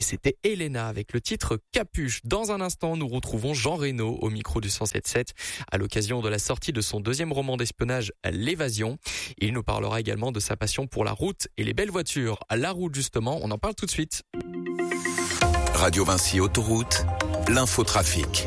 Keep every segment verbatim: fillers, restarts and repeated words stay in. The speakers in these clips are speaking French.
c'était Elena avec le titre Capuche. Dans un instant, nous retrouvons Jean Reno au micro du cent sept sept à l'occasion de la sortie de son deuxième roman d'espionnage, L'évasion. Il nous parlera également de sa passion pour la route et les belles voitures. La route, justement, on en parle tout de suite. Radio Vinci Autoroute, l'infotrafic.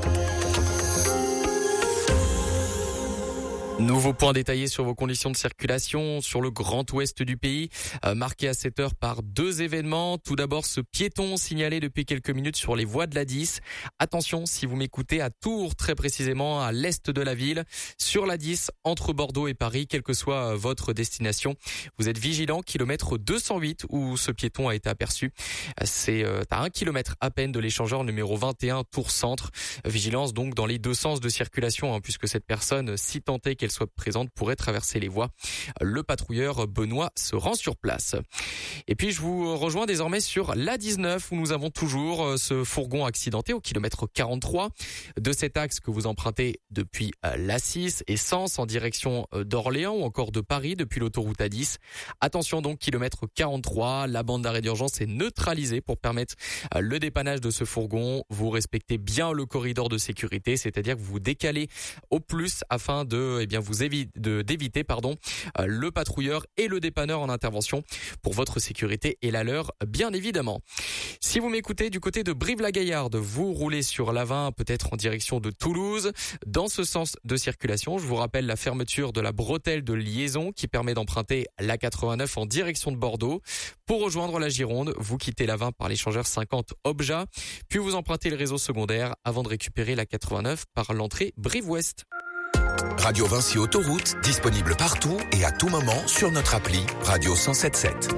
Nouveau point détaillé sur vos conditions de circulation sur le grand ouest du pays, euh, marqué à cette heure par deux événements. Tout d'abord, ce piéton signalé depuis quelques minutes sur les voies de l'A dix. Attention, si vous m'écoutez à Tours, très précisément à l'est de la ville, sur l'A dix, entre Bordeaux et Paris, quelle que soit votre destination, vous êtes vigilant, kilomètre deux cent huit où ce piéton a été aperçu. C'est euh, à un kilomètre à peine de l'échangeur numéro vingt et un Tours Centre. Vigilance donc dans les deux sens de circulation, hein, puisque cette personne, si tentée qu'elle soit présente, pourrait traverser les voies. Le patrouilleur Benoît se rend sur place. Et puis je vous rejoins désormais sur l'A dix-neuf où nous avons toujours ce fourgon accidenté au kilomètre quarante-trois de cet axe que vous empruntez depuis l'A six et Sens en direction d'Orléans ou encore de Paris depuis l'autoroute A dix. Attention donc, kilomètre quarante-trois, la bande d'arrêt d'urgence est neutralisée pour permettre le dépannage de ce fourgon. Vous respectez bien le corridor de sécurité, c'est-à-dire que vous vous décalez au plus afin de eh bien vous éviter de d'éviter pardon le patrouilleur et le dépanneur en intervention pour votre sécurité et la leur, bien évidemment. Si vous m'écoutez du côté de Brive-la-Gaillarde, vous roulez sur l'A vingt, peut-être en direction de Toulouse. Dans ce sens de circulation, je vous rappelle la fermeture de la bretelle de liaison qui permet d'emprunter l'A quatre-vingt-neuf en direction de Bordeaux. Pour rejoindre la Gironde, vous quittez l'A vingt par l'échangeur cinquante Obja, puis vous empruntez le réseau secondaire avant de récupérer l'A quatre-vingt-neuf par l'entrée Brive-Ouest. Radio Vinci Autoroute, disponible partout et à tout moment sur notre appli Radio cent sept sept.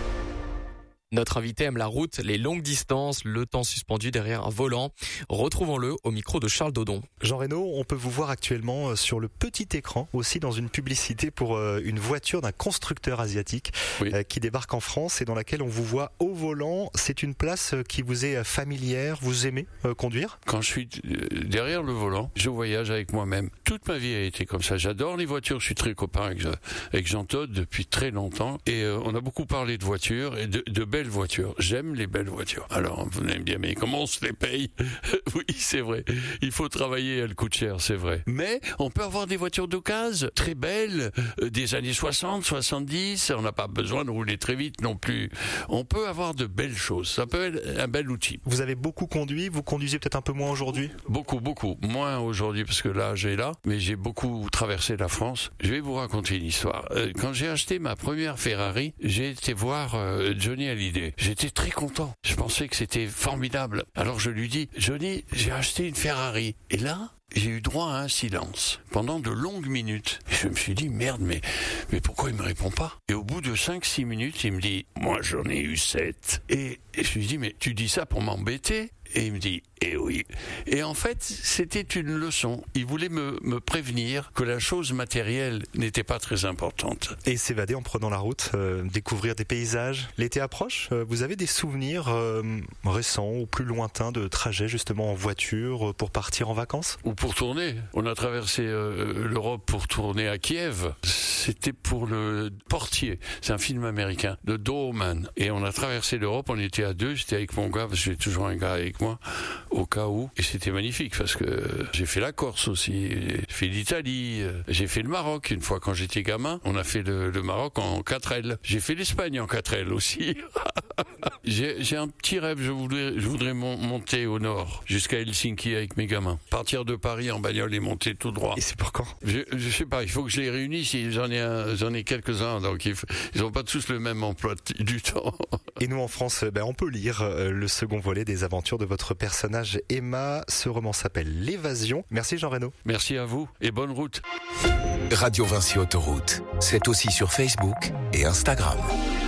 Notre invité aime la route, les longues distances, le temps suspendu derrière un volant. Retrouvons-le au micro de Charles Dodon. Jean Reno, on peut vous voir actuellement sur le petit écran, aussi dans une publicité pour une voiture d'un constructeur asiatique oui. qui débarque en France et dans laquelle on vous voit au volant. C'est une place qui vous est familière, vous aimez conduire ? Quand je suis derrière le volant, je voyage avec moi-même. Toute ma vie a été comme ça. J'adore les voitures, je suis très copain avec, avec Jean Todt depuis très longtemps et euh, on a beaucoup parlé de voitures et de, de belles voitures. J'aime les belles voitures. Alors, vous allez me dire, mais comment on se les paye ? Oui, c'est vrai. Il faut travailler, elles coûtent cher, c'est vrai. Mais on peut avoir des voitures d'occasion très belles, euh, des années soixante, soixante-dix. On n'a pas besoin de rouler très vite non plus. On peut avoir de belles choses. Ça peut être un bel outil. Vous avez beaucoup conduit. Vous conduisez peut-être un peu moins aujourd'hui ? Beaucoup, beaucoup. Moins aujourd'hui parce que là, j'ai là. Mais j'ai beaucoup traversé la France. Je vais vous raconter une histoire. Euh, quand j'ai acheté ma première Ferrari, j'ai été voir euh, Johnny Hallyday. J'étais très content. Je pensais que c'était formidable. Alors je lui dis, Johnny, j'ai acheté une Ferrari. Et là, j'ai eu droit à un silence pendant de longues minutes. Et je me suis dit, merde, mais, mais pourquoi il me répond pas ? Et au bout de cinq six minutes, il me dit, moi j'en ai eu sept. Et, et je lui dis, mais tu dis ça pour m'embêter ? Et il me dit, eh oui. Et en fait, c'était une leçon. Il voulait me, me prévenir que la chose matérielle n'était pas très importante. Et s'évader en prenant la route, euh, découvrir des paysages. L'été approche, euh, vous avez des souvenirs euh, récents ou plus lointains de trajets justement en voiture euh, pour partir en vacances ? Ou pour tourner. On a traversé euh, l'Europe pour tourner à Kiev. C'était pour le Portier. C'est un film américain, de Doorman. Et on a traversé l'Europe, on était à deux, j'étais avec mon gars, parce que j'ai toujours un gars avec moi, au cas où. Et c'était magnifique, parce que j'ai fait la Corse aussi, j'ai fait l'Italie, j'ai fait le Maroc une fois quand j'étais gamin. On a fait le, le Maroc en quatre L. J'ai fait l'Espagne en quatre L aussi. J'ai, j'ai un petit rêve, je voudrais, je voudrais mon, monter au nord, jusqu'à Helsinki avec mes gamins. Partir de Paris en bagnole et monter tout droit. Et c'est pour quand ? je, je sais pas, il faut que je les réunisse, j'en ai, un, j'en ai quelques-uns, donc ils, ils ont pas tous le même emploi du temps. Et nous en France, ben, on peut lire euh, le second volet des aventures de votre personnage Emma. Ce roman s'appelle L'évasion. Merci Jean Reno. Merci à vous et bonne route. Radio Vinci Autoroute, c'est aussi sur Facebook et Instagram.